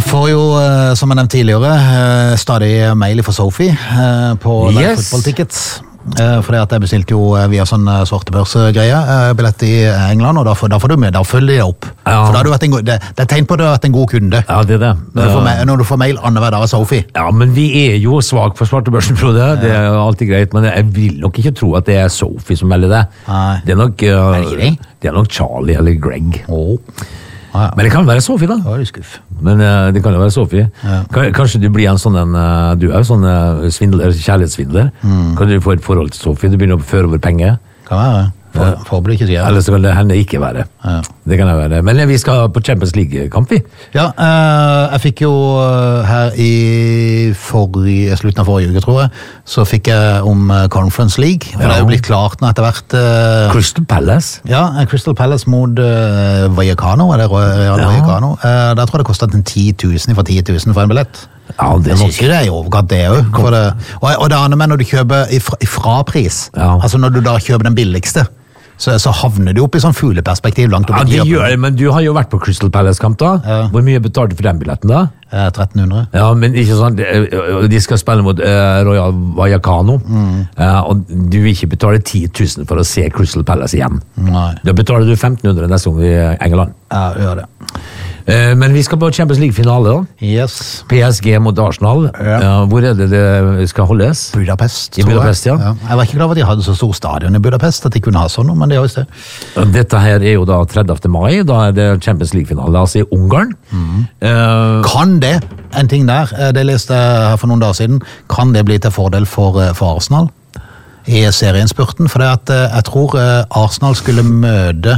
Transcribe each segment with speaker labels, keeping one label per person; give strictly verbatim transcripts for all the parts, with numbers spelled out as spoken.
Speaker 1: Jeg får jo, som jeg nevnte tidligere, stadig mail fra Sophie på Live Football Tickets. Fordi at jeg bestilte jo via sånn svartebørsgreie billett i England, og da får, da får du med, da følger de opp. Ja. For da har du vært en god, det, det er tegn på at du har vært en god kunde.
Speaker 2: Ja, det er det.
Speaker 1: Når du får mail, når du får mail annenhver dag av Sophie.
Speaker 2: Ja, men vi er jo svag for svartebørsen, Frode. Det er alltid greit, men jeg vil nok ikke tro at det er Sophie som melder det. Nei. Det er nok, uh, er det, det er nok Charlie eller Greg.
Speaker 1: Åh. Ah, ja.
Speaker 2: Men det kan være Sophie da.
Speaker 1: Ja, det er skuff.
Speaker 2: Men uh, det kan jo være Sophie. Ja. Kanskje du blir en sånn en, uh, du er jo sånn uh, svindler, kjærlighetssvindler. Mm. Kan du få et forhold til Sophie? Du begynner å føre over penger.
Speaker 1: Kan være. For, ja. for ikke si, ja.
Speaker 2: Eller så kan det henne ikke være. Ja. Det kan det være. Men vi skal på Champions League-kamp, vi.
Speaker 1: Ja, uh, jeg fikk jo uh, her i forrige, slutten av forrige uke, tror jeg, så fikk jeg om uh, Conference League. For ja. Det er jo blitt klart nå etter hvert. Uh,
Speaker 2: Crystal Palace?
Speaker 1: Ja, Crystal Palace mot uh, Vallecano, eller Real ja. Vallecano. Uh, der tror jeg det kostet en ti tusen for ti tusen for en billett.
Speaker 2: Ja, det
Speaker 1: er ikke det i overkant, det er jo. Det, og, og det andre med når du kjøper ifra, ifra pris, ja. Altså når du da kjøper den billigste, så, så havner du opp i sånn fugleperspektiv langt opp
Speaker 2: ja,
Speaker 1: i
Speaker 2: det gjør det, men du har jo vært på Crystal Palace-kamp da. Ja. Hvor mye betalte du for den billetten da?
Speaker 1: Eh, tretten hundre.
Speaker 2: Ja, men ikke sånn, de skal spille mot uh, Royal Vallecano, mm. uh, og du vil ikke betale ti tusen for å se Crystal Palace igjen. Nei. Da betaler du femten hundre neste gang i England.
Speaker 1: Ja, gjør det.
Speaker 2: Uh, men vi skal på Champions League-finale da.
Speaker 1: Yes.
Speaker 2: P S G mot Arsenal. Ja. Uh, hvor er det det skal holdes?
Speaker 1: Budapest.
Speaker 2: I Budapest, ja.
Speaker 1: ja. Jeg var ikke glad for at de hadde så stor stadion i Budapest, at de kunne ha sånn, men det er jo det.
Speaker 2: Dette her er jo da tredivte mai, da er det Champions League-finale, altså i Ungarn. Mm. Uh,
Speaker 1: kan det, en ting der, det leste jeg her for noen dager siden, kan det bli til fordel for, for Arsenal i serienspurten? For det at jeg tror Arsenal skulle møte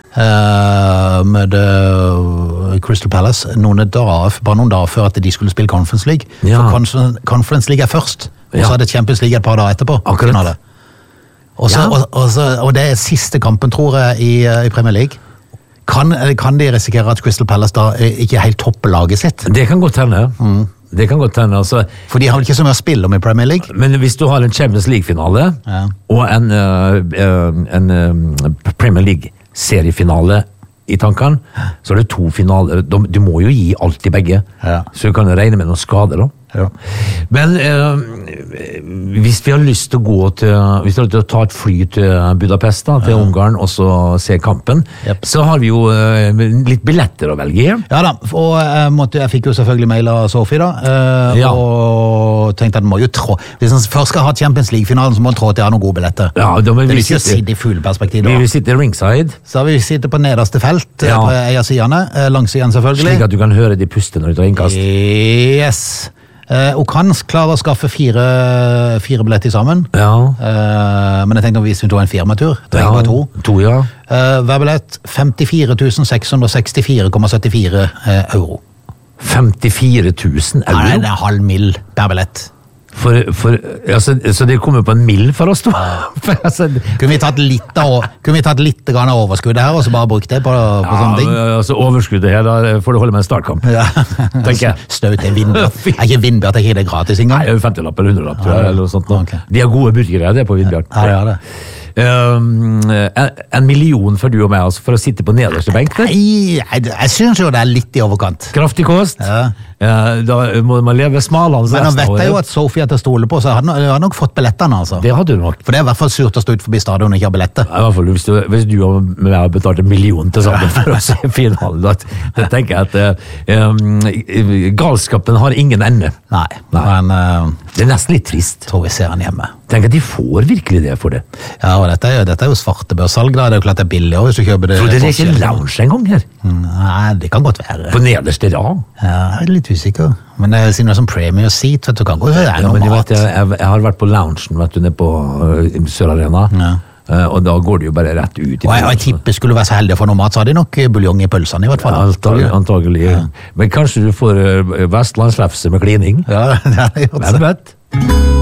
Speaker 1: Uh, med uh, Crystal Palace noen dager, bare noen dager før at de skulle spille Conference League. Ja. For Conference, Conference League er først, og ja. Så er det Champions League et par dager etterpå.
Speaker 2: Akkurat.
Speaker 1: Og, så, ja. og, og, så, og det er siste kampen, tror jeg, i, i Premier League. Kan, kan de risikere at Crystal Palace da ikke helt topper laget sitt?
Speaker 2: Det kan godt hende. Mm. Det kan godt hende, altså.
Speaker 1: For de har vel ikke så mye å spille om i Premier League?
Speaker 2: Men hvis du har en Champions League-finale ja. Og en, uh, en uh, Premier League-seriefinale i tankene, så er det to finaler. Du må jo gi alt i begge, ja. Så du kan regne med noen skader da. Ja. Men eh, hvis vi har lyst til å gå til hvis vi har lyst til å ta et fly til Budapest da, til ja. Ungarn og så se kampen, yep. Så har vi jo eh, litt billetter å velge.
Speaker 1: Ja da, og jeg, måtte, jeg fikk jo selvfølgelig mail av Sophie da, eh, ja. Og tenkte at den må jo trå hvis man først skal ha Champions League-finalen, så må man trå til å ha noen gode billetter. Ja, da vil vi, vi sitte, sitte i fugleperspektiv da.
Speaker 2: Vi vil sitte ringside.
Speaker 1: Så vi sitter på nederste felt, ja. På en av sidene, langsiden selvfølgelig.
Speaker 2: Slik at du kan høre de puste når du tar innkast.
Speaker 1: Yes. Uh, og kan klare å skaffe fire, fire billetter sammen. Ja. Uh, men jeg tenkte hvis vi tog en firmatur, det
Speaker 2: ja,
Speaker 1: var to.
Speaker 2: to ja.
Speaker 1: uh, hver billett femtifire tusen seks hundre sekstifire komma syttifire euro.
Speaker 2: femtifire tusen euro?
Speaker 1: Nei, det er halv mil per billett.
Speaker 2: For, for, altså, så det kommer på en mill for oss, da?
Speaker 1: altså, kunne vi tatt litt av, kunne vi tatt litt av overskuddet her, og så bare brukt det på, på ja, sånne ting?
Speaker 2: Altså, overskuddet her, da får du holde med en startkamp. Ja. Tenker jeg.
Speaker 1: Støt er Vindbjørn. Er ikke Vindbjørn, er ikke det gratis engang?
Speaker 2: Nei, det er femti-lapp eller hundre-lapp, tror jeg, eller noe sånt. Okay. De har gode burgere, det er på Vindbjørn.
Speaker 1: Ja, ja, det.
Speaker 2: Um, en, en million for du og meg, altså, for å sitte på nederste benk?
Speaker 1: Nei, jeg, jeg synes jo det er litt i overkant.
Speaker 2: Kraftig kost. Ja. Ja, da må man leve smalene.
Speaker 1: Men nå vet jeg jo at Sophie er til å stole på, så jeg hadde, jeg hadde nok fått billettene, altså.
Speaker 2: Det hadde du nok.
Speaker 1: For det er i hvert fall surt å stå ut forbi stadion og ikke ha billetter.
Speaker 2: Ja, i hvert fall, hvis du, hvis du og jeg har betalt en million til sammen for å se finalen, da, da tenker jeg at um, galskapen har ingen ende.
Speaker 1: Nei, Nei. Men uh,
Speaker 2: det er nesten litt trist.
Speaker 1: Tror vi ser han hjemme.
Speaker 2: Tenk at de får virkelig det for det.
Speaker 1: Ja, og dette er jo, dette er jo svartebørsalg, da. Det er jo klart det er billigere hvis du kjøper det.
Speaker 2: Tror du det er ikke lounge en gang her?
Speaker 1: Nei, det kan godt være.
Speaker 2: På nederste rad?
Speaker 1: Ja, jeg er litt usikker. Men det er siden det er sånn premier seat, vet du, kan gå det er
Speaker 2: ja,
Speaker 1: noe mat.
Speaker 2: Vet, jeg, jeg har vært på loungen, vet du, nede på uh, Sør-Arena, ja. uh, og da går det jo bare rett ut. I
Speaker 1: og jeg, jeg tipper skulle være så heldig å få noe mat, så hadde de nok buljong i pølsene i hvert fall.
Speaker 2: Ja, antagelig. antagelig. Ja. Men kanskje du får uh, vestlandslefse med klining?
Speaker 1: Ja, det er gjort.
Speaker 2: Hvem vet?